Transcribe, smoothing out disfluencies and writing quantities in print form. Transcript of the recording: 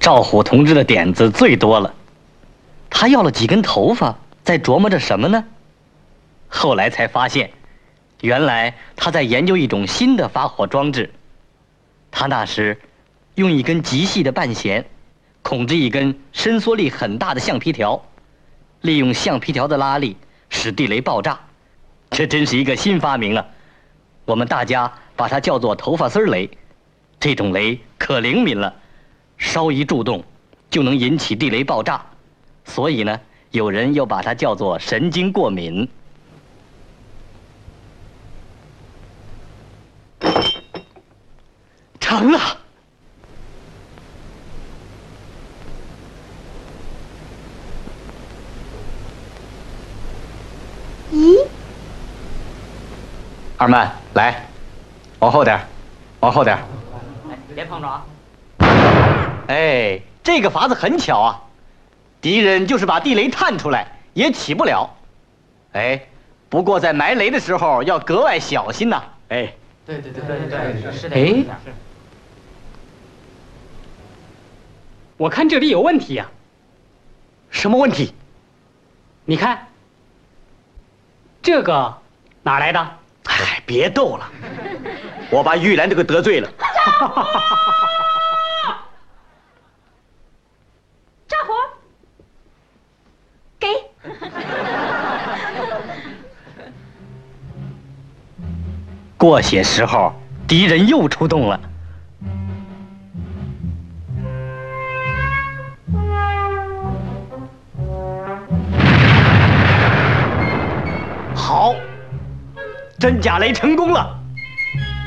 赵虎同志的点子最多了，他要了几根头发，在琢磨着什么呢？后来才发现，原来他在研究一种新的发火装置。他那时用一根极细的半弦，控制一根伸缩力很大的橡皮条，利用橡皮条的拉力使地雷爆炸。这真是一个新发明啊！我们大家把它叫做头发丝雷。这种雷可灵敏了，稍一蛀动就能引起地雷爆炸，所以呢，有人又把它叫做神经过敏。成了。 咦？ 二曼，来，往后点，往后点。哎，别碰着啊！哎，这个法子很巧啊，敌人就是把地雷探出来，也起不了。哎，不过在埋雷的时候要格外小心呐。哎， 对，是的。 哎，我看这里有问题呀。 什么问题？ 你看，这个哪来的？ 哎，别逗了，我把玉兰这个得罪了。 炸火，给。 过些时候，敌人又出动了。好，真假雷成功了。